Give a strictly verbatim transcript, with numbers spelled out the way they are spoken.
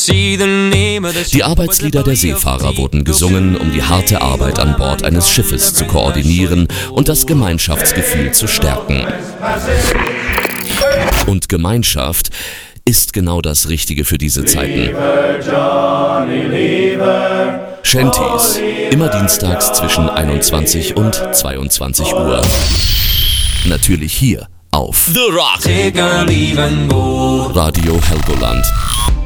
Die Arbeitslieder der Seefahrer wurden gesungen, um die harte Arbeit an Bord eines Schiffes zu koordinieren und das Gemeinschaftsgefühl zu stärken. Und Gemeinschaft ist genau das Richtige für diese Zeiten. Shanties, immer dienstags zwischen einundzwanzig und zweiundzwanzig Uhr. Natürlich hier auf The Rock. Radio Helgoland.